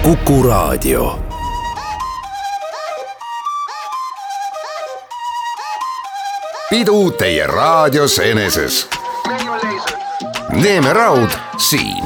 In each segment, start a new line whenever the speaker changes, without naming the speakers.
Kuku Raadio. Pidu teie raadios eneses. Neeme Raud siin.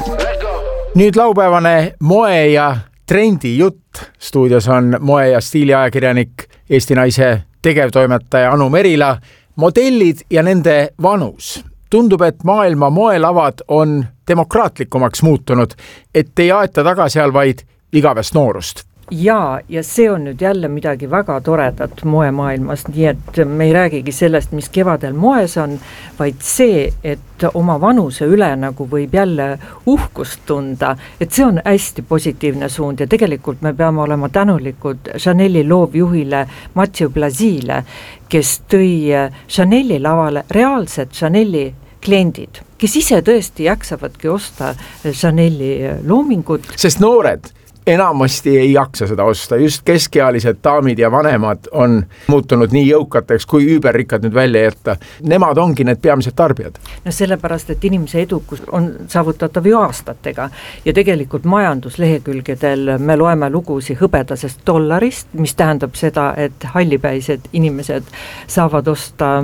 Nüüd laupäevane moe ja trendi jutt. Stuudios on moe- ja stiiliajakirjanik, Eesti Naise tegevtoimetaja Anu Merila. Modellid ja nende vanus. Tundub, et maailma moelavad on demokraatlikumaks muutunud, et ei aeta taga seal vaid igavest noorust.
Ja see on nüüd jälle midagi väga toredat moemaailmas, nii et me ei räägigi sellest, mis kevadel moes on, vaid see, et oma vanuse üle nagu võib jälle uhkust tunda, et see on hästi positiivne suund ja tegelikult me peame olema tänulikud Chanel'i loovjuhile Mathieu Blazile, kes tõi Chanel'i lavale reaalsed Chanel'i kliendid, kes ise tõesti jaksavadki osta Chanel'i loomingut.
Sest noored enamasti ei jaksa seda osta, just keskealised daamid ja vanemad on muutunud nii jõukateks, kui üüberrikkad nüüd välja jätta. Nemad ongi need peamised tarbijad.
No sellepärast, et inimese edukus on saavutatav ju aastatega ja tegelikult majanduslehekülgedel me loeme lugusi hõbedasest dollarist, mis tähendab seda, et hallipäised inimesed saavad osta,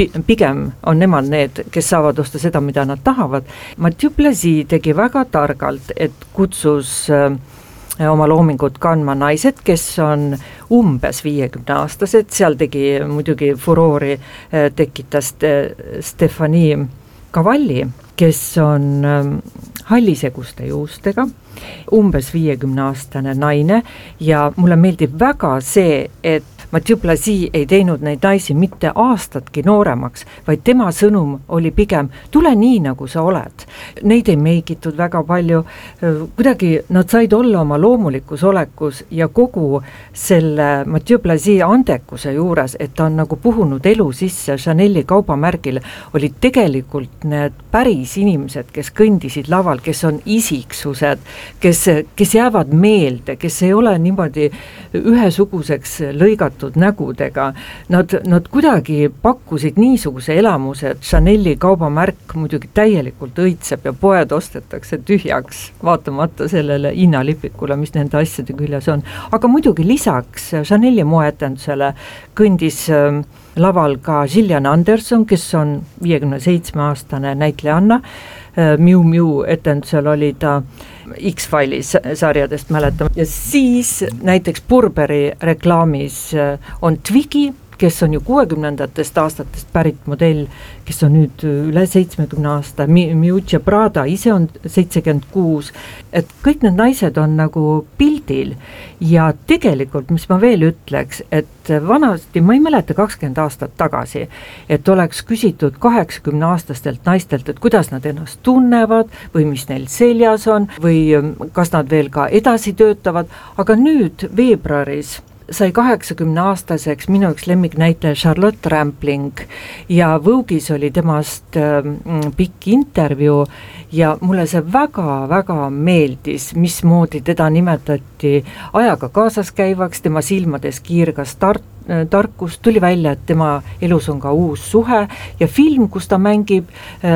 pigem on nemad need, kes saavad osta seda, mida nad tahavad. Mathieu Blazy tegi väga targalt, et kutsus oma loomingut kandma naised, kes on umbes 50-aastased, seal tegi muidugi furoori, tekitas Stefani Cavalli, kes on halliseguste juustega, umbes 50-aastane naine ja mulle meeldib väga see, et Mathieu Blazy ei teinud neid naisi mitte aastatki nooremaks, vaid tema sõnum oli pigem, tule nii, nagu sa oled. Neid ei meigitud väga palju, kuidagi nad said olla oma loomulikus olekus ja kogu selle Mathieu Blazy andekuse juures, et ta on nagu puhunud elu sisse Chanel'i kaubamärgile, olid tegelikult need päris inimesed, kes kõndisid laval, kes on isiksused, kes jäävad meelde, kes ei ole niimoodi ühesuguseks lõigatud nägudega. Nad kuidagi pakkusid niisuguse elamuse, et Chanel'i kaubamärk muidugi täielikult õitseb ja poed ostetakse tühjaks, vaatamata sellele hinnalipikule, mis nende asjade küljes on. Aga muidugi lisaks Chanel'i moeetendusele kõndis laval ka Gillian Anderson, kes on 57-aastane näitlejanna. Miu Miu etendusel oli ta X-Files sarjadest mäletama. Ja siis näiteks Burberry reklaamis on Twiggy, kes on ju 60-ndatest aastatest pärit modell, kes on nüüd üle 70 aasta, Miuccia Prada ise on 76, et kõik need naised on nagu pildil ja tegelikult, mis ma veel ütleks, et vanasti, ma ei mäleta 20 aastat tagasi, et oleks küsitud 80-aastastelt naistelt, et kuidas nad ennast tunnevad või mis neil seljas on või kas nad veel ka edasi töötavad, aga nüüd veebruaris sai 80-aastaseks minu üks lemmiknäitleja Charlotte Rampling ja Vogue'is oli temast pikk intervjuu ja mulle see väga-väga meeldis, mismoodi teda nimetati ajaga kaasas käivaks, tema silmades kiirgas tarkus, tuli välja, et tema elus on ka uus suhe ja film, kus ta mängib,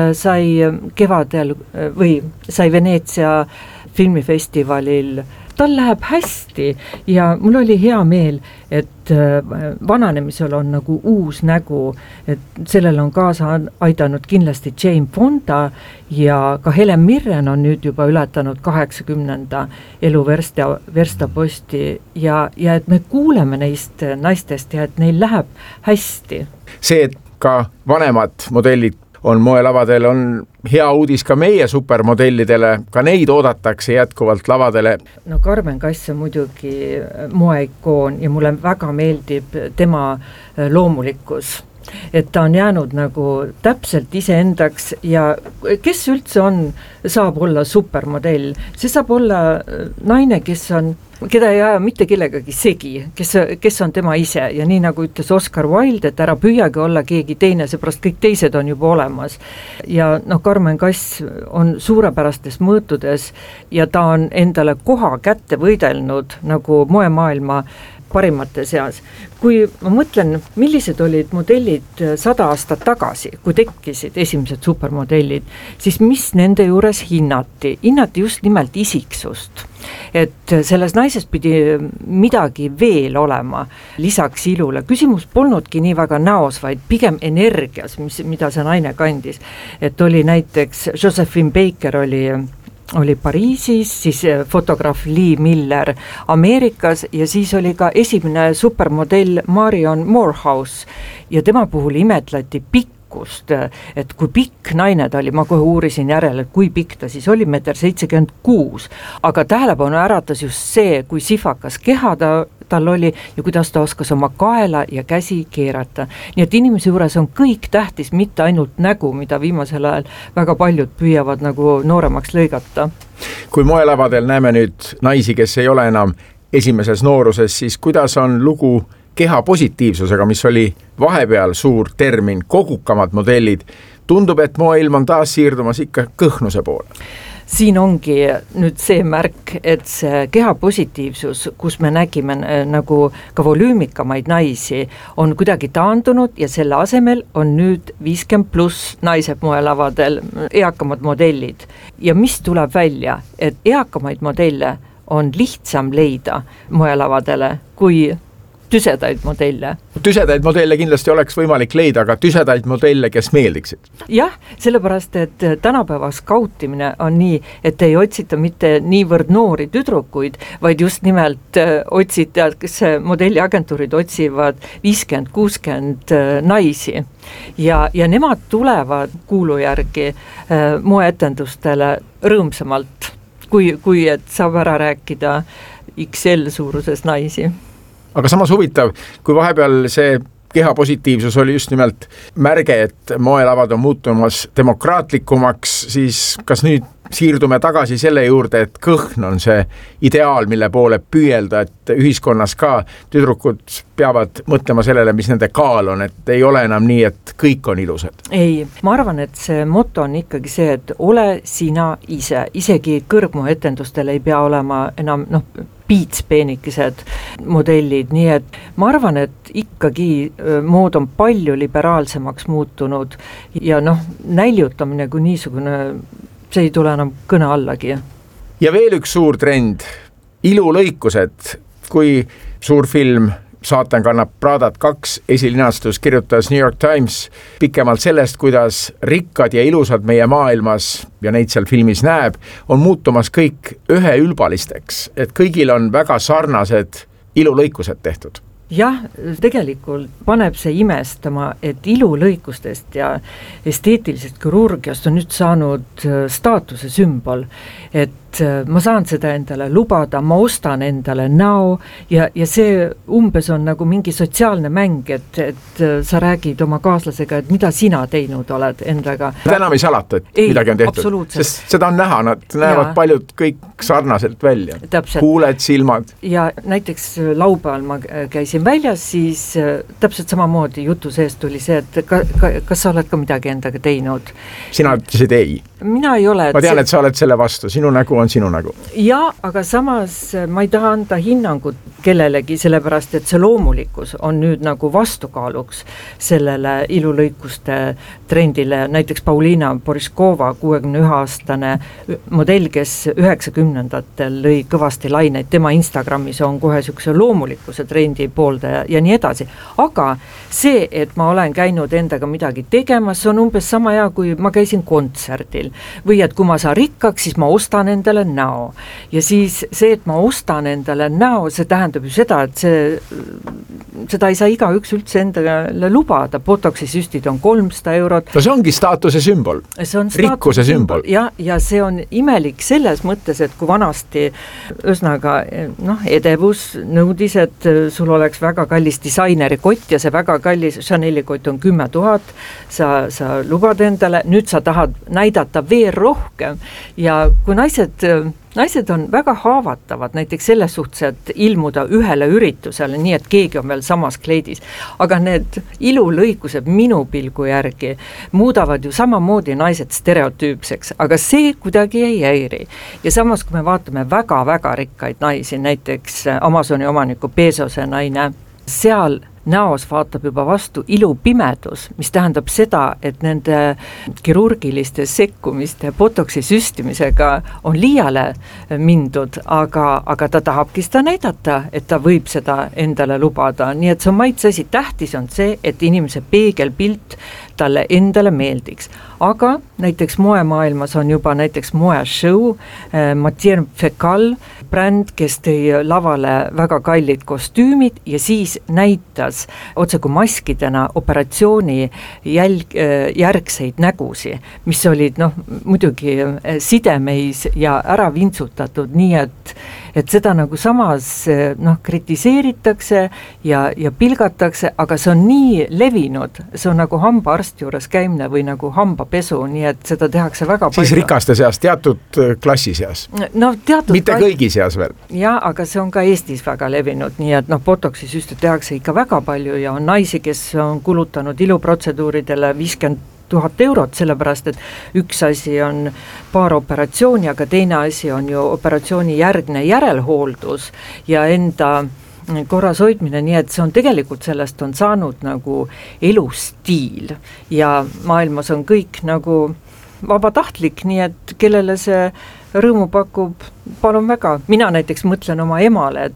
sai kevadel või sai Veneetsia filmifestivalil, tal läheb hästi ja mul oli hea meel, et vananemisel on nagu uus nägu, et sellele on kaasa aidanud kindlasti Jane Fonda ja ka Helen Mirren on nüüd juba ületanud 80. elu verstaposti ja et me kuuleme neist naistest ja et neil läheb hästi.
See, et ka vanemad modellid on moelavadel, on hea uudis ka meie supermodellidele, ka neid oodatakse jätkuvalt lavadele.
No Carmen Kass on muidugi moeikoon ja mulle väga meeldib tema loomulikkus, et ta on jäänud nagu täpselt iseendaks ja kes üldse saab olla supermodell, see saab olla naine, keda ei aja mitte kellegagi segi, kes on tema ise ja nii nagu ütles Oscar Wilde, et ära püüagi olla keegi teine, seepärast kõik teised on juba olemas ja Carmen Kass on suurepärastes mõõtudes ja ta on endale koha kätte võidelnud nagu moemaailma parimate seas. Kui ma mõtlen, millised olid modellid 100 aastat tagasi, kui tekkisid esimesed supermodellid, siis mis nende juures hinnati? Hinnati just nimelt isiksust. Et selles naises pidi midagi veel olema lisaks ilule. Küsimus polnudki nii väga näos, vaid pigem energias, mida see naine kandis. Et oli näiteks Josephine Baker oli Pariisis, siis fotograaf Lee Miller Ameerikas ja siis oli ka esimene supermodell Marion Morehouse ja tema puhul imetleti et kui pikk naine ta oli, ma kohe uurisin järele, et kui pikk ta siis oli, 1,76 m, aga tähelepanu äratas just see, kui sifakas keha tal oli ja kuidas ta oskas oma kaela ja käsi keerata. Nii et inimese juures on kõik tähtis, mitte ainult nägu, mida viimasel ajal väga paljud püüavad nagu nooremaks lõigata.
Kui moelavadel näeme nüüd naisi, kes ei ole enam esimeses nooruses, siis kuidas on lugu keha positiivsusega, mis oli vahepeal suur termin, kogukamad modellid. Tundub, et moeilm on taas siirdumas ikka kõhnuse poole.
Siin ongi nüüd see märk, et see keha positiivsus, kus me nägime nagu ka volüümikamaid naisi, on kuidagi taandunud ja selle asemel on nüüd 50+ naised moelavadel, eakamad modellid. Ja mis tuleb välja, et eakamaid modelle on lihtsam leida moelavadele kui tüsedaid modelle.
Tüsedaid modelle kindlasti oleks võimalik leida, aga tüsedaid modelle, kes meeldiksid?
Jah, sellepärast, et tänapäeva skautimine on nii, et ei otsita mitte niivõrd noori tüdrukuid, vaid just nimelt kes modelliagentuurid otsivad 50-60 naisi. Ja nemad tulevad kuulu järgi moeetendustele rõõmsamalt, kui et saab ära rääkida XL suuruses naisi.
Aga samas huvitav, kui vahepeal see keha positiivsus oli just nimelt märge, et moelavad on muutumas demokraatlikumaks, siis kas nüüd siirdume tagasi selle juurde, et kõhn on see ideaal, mille poole püüelda, et ühiskonnas ka tüdrukud peavad mõtlema sellele, mis nende kaal on, et ei ole enam nii, et kõik on ilusad?
Ei, ma arvan, et see moto on ikkagi see, et ole sina ise, isegi kõrgmoetendustel ei pea olema enam piitspeenikesed modellid, nii et ma arvan, et ikkagi mood on palju liberaalsemaks muutunud ja näljutamine kui niisugune, see ei tule enam kõne allagi.
Ja veel üks suur trend, ilulõikused, kui suur film Saatan kannab Pradat 2 esilinastus kirjutas New York Times pikemalt sellest, kuidas rikkad ja ilusad meie maailmas, ja neid seal filmis näeb, on muutumas kõik üheülbalisteks, et kõigil on väga sarnased ilulõikused tehtud.
Jah, tegelikult paneb see imestama, et ilulõikustest ja esteetilisest kirurgiast on nüüd saanud staatuse sümbol, et ma saan seda endale lubada, ma ostan endale näo ja see umbes on nagu mingi sotsiaalne mäng, et sa räägid oma kaaslasega, et mida sina teinud oled endaga.
Enam ei salata, et midagi on tehtud, sest seda on näha, nad näevad paljud kõik sarnaselt välja.
Täpselt.
Huuled, silmad.
Ja näiteks laupäeval ma käisin väljas, siis täpselt samamoodi jutu seest tuli see, et kas sa oled ka midagi endaga teinud?
Sina ütlesid ei.
Mina ei ole.
Ma tean, et sa oled selle vastu, sinu nägu on sinu nägu.
Ja, aga samas ma ei taha anda hinnangut kellelegi, sellepärast, et see loomulikkus on nüüd nagu vastukaaluks sellele ilulõikuste trendile. Näiteks Pauliina Boriskova, 61-aastane modell, kes 90-ndatel lõi kõvasti laineid, tema Instagramis on kohe sükse loomulikkuse trendi pooldaja ja nii edasi. Aga see, et ma olen käinud endaga midagi tegemas, on umbes sama hea, kui ma käisin kontserdil. Või et kui ma saan rikkaks, siis ma ostan endale näo. Ja siis see, et ma ostan endale näo, see tähendab ju seda, et seda ei saa igaüks üldse endale lubada. Botoxi süstid on 300 €.
No see ongi staatuse sümbol, rikkuse sümbol.
Ja see on imelik selles mõttes, et kui vanasti üsnaga edevus nõudis, et sul oleks väga kallis disaineri kott ja see väga kallis Chanel'i kott on 10 000, sa lubad endale, nüüd sa tahad näidata veel rohkem ja kui naised on väga haavatavad näiteks selles suhtes, et ilmuda ühele üritusele, nii et keegi on veel samas kleidis, aga need ilulõikused minu pilgu järgi muudavad ju samamoodi naised stereotüüpseks, aga see kuidagi ei häiri. Ja samas, kui me vaatame väga-väga rikkaid naisi, näiteks Amazoni omaniku Bezose naine, seal näos vaatab juba vastu ilupimedus, mis tähendab seda, et nende kirurgiliste sekkumiste botoksi süstimisega on liiale mindud, aga ta tahabki seda näidata, et ta võib seda endale lubada. Nii et see on maitseasi. Tähtis on see, et inimese peegelpilt talle endale meeldiks. Aga näiteks moemaailmas on juba näiteks moeshow, Matière Fecal bränd, kes tõi lavale väga kallid kostüümid ja siis näitas otse kui maskidena operatsiooni järgseid nägusi, mis olid muidugi sidemeis ja ära vintsutatud, nii et seda nagu samas kritiseeritakse ja pilgatakse, aga see on nii levinud, see on nagu hambaarsti juures käimine või nagu hambapesu, nii et seda tehakse väga palju.
Siis rikaste seas, teatud klassi seas? Mitte kõigi seas veel?
Jaa, aga see on ka Eestis väga levinud, nii et botoksi süste tehakse ikka väga palju ja on naisi, kes on kulutanud iluprotseduuridele 50 000 eurot, sellepärast, et üks asi on paar operatsiooni, aga teine asi on ju operatsiooni järgne järelhooldus ja enda korras hoidmine, nii et see on tegelikult sellest on saanud nagu elustiil ja maailmas on kõik nagu vabatahtlik, nii et kellele see rõõmu pakub, palun väga. Mina näiteks mõtlen oma emale,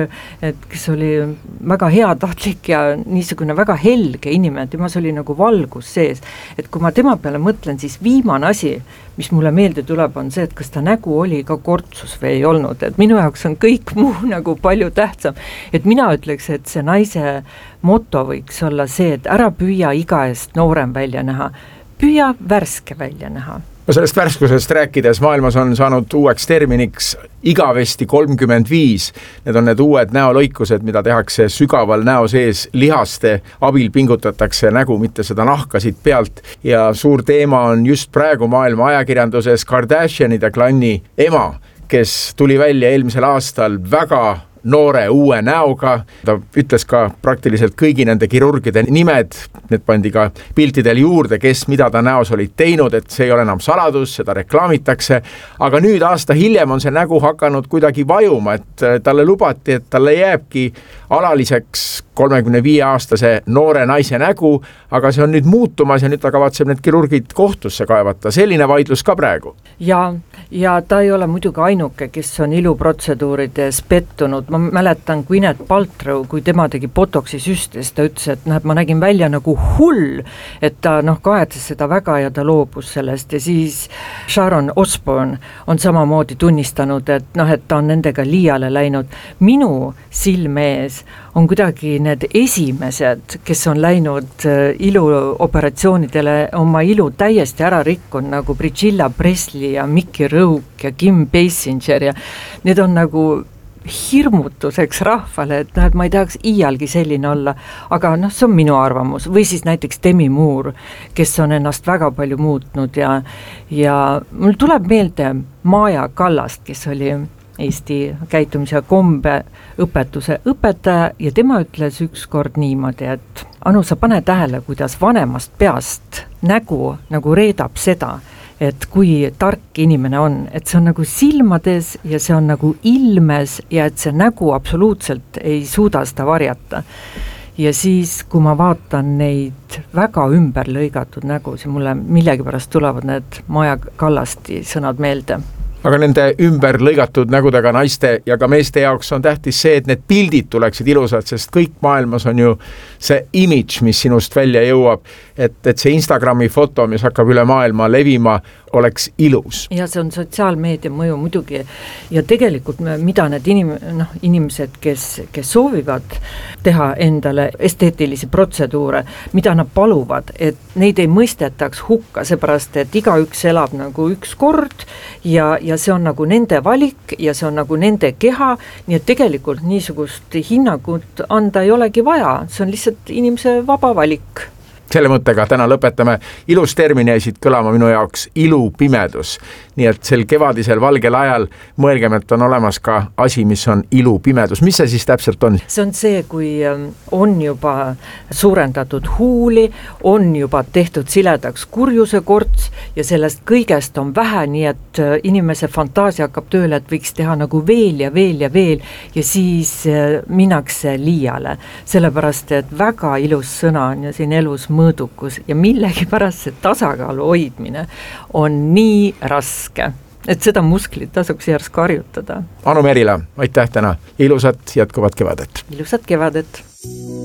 et kes oli väga heatahtlik ja niisugune väga helge inimene, temas oli nagu valgus sees. Et kui ma tema peale mõtlen, siis viimane asi, mis mulle meelde tuleb, on see, et kas ta nägu oli ka kortsus või ei olnud. Et minu jaoks on kõik muu nagu palju tähtsam. Et mina ütleks, et see naise moto võiks olla see, et ära püüa iga eest noorem välja näha, püüa värske välja näha.
No sellest värskusest rääkides maailmas on saanud uueks terminiks igavesti 35. Need on need uued näolõikused, mida tehakse sügaval näo sees, lihaste abil pingutatakse nägu, mitte seda nahka siit pealt. Ja suur teema on just praegu maailma ajakirjanduses Kardashianide klanni ema, kes tuli välja eelmisel aastal väga noore uue näoga. Ta ütles ka praktiliselt kõigi nende kirurgide nimed, need pandi ka piltidel juurde, kes mida ta näos olid teinud, et see ei ole enam saladus, seda reklaamitakse. Aga nüüd aasta hiljem on see nägu hakanud kuidagi vajuma, et talle lubati, et talle jääbki alaliseks 35-aastase noore naise nägu, aga see on nüüd muutumas ja nüüd ta kavatseb need kirurgid kohtusse kaevata. Selline vaidlus ka praegu.
Ja ta ei ole muidugi ainuke, kes on iluprotseduurides pettunud. Ma mäletan Gwyneth Paltrow, kui tema tegi botoksi süstis, ta ütles, et ma nägin välja nagu hull, et ta kahetses seda väga ja ta loobus sellest. Ja siis Sharon Osbourne on samamoodi tunnistanud, et ta on nendega liiale läinud. Minu silmees on kuidagi need esimesed, kes on läinud iluoperatsioonidele oma ilu täiesti ära rikkunud, nagu Priscilla Presley ja Mickey Rourke ja Kim Basinger ja need on nagu hirmutuseks rahvale, et ma ei tahaks iialgi selline olla, aga see on minu arvamus. Või siis näiteks Demi Moore, kes on ennast väga palju muutnud ja mul tuleb meelde Maja Kallast, kes oli Eesti käitumise kombe õpetuse õpetaja ja tema ütles ükskord niimoodi, et Anu, sa pane tähele, kuidas vanemast peast nägu nagu reedab seda, et kui tark inimene on, et see on nagu silmades ja see on nagu ilmes ja et see nägu absoluutselt ei suuda seda varjata. Ja siis, kui ma vaatan neid väga ümber lõigatud nägusid, mulle millegipärast tulevad need Maja Kallasti sõnad meelde.
Aga nende ümber lõigatud nägudega naiste ja ka meeste jaoks on tähtis see, et need pildid tuleksid ilusad, sest kõik maailmas on ju see image, mis sinust välja jõuab, et see Instagrami foto, mis hakkab üle maailma levima, oleks ilus.
Ja see on sotsiaalmeedia mõju muidugi ja tegelikult mida need inimesed, kes soovivad teha endale esteetilisi protseduure, mida nad paluvad, et neid ei mõistetaks hukka, seepärast, et igaüks elab nagu üks kord ja see on nagu nende valik ja see on nagu nende keha, nii et tegelikult niisugust hinnangut anda ei olegi vaja, see on lihtsalt inimese vaba valik.
selle mõttega täna lõpetame. Ilus termin jäi siit kõlama minu jaoks ilupimedus. Nii et sel kevadisel valgel ajal mõelgem, et on olemas ka asi, mis on ilupimedus. Mis see siis täpselt on?
See on see, kui on juba suurendatud huuli, on juba tehtud siledaks kurjuse korts ja sellest kõigest on vähe, nii et inimese fantaasia hakkab tööle, et võiks teha nagu veel ja veel ja veel ja siis minnakse liiale. Sellepärast, et väga ilus sõna on ja siin elus mõõdukus ja millegipärast see tasakaalu hoidmine on nii raske, et seda musklit tasuks järsku harjutada.
Anu Merila, aitäh täna. Ilusat jätkuvat kevadet.
Ilusat kevadet.